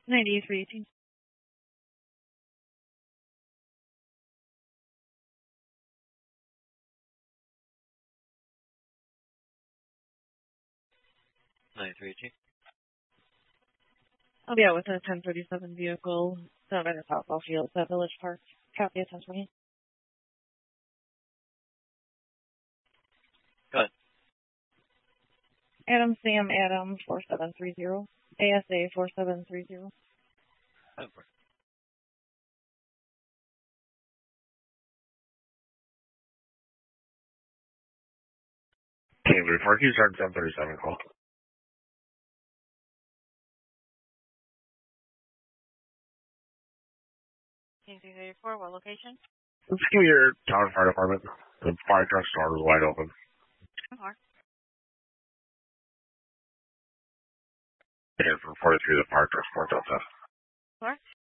9318. I'll be out with a 1037 vehicle down by the softball field at Village Park. Copy of 1020. Go ahead. Adam Sam Adam 4730. ASA 4730. Cambridge Park, you start 1037 call. K334, what location? Let's give your town fire department. The fire truck door is wide open. Okay. And from 43, the fire truck's parked outside. Where?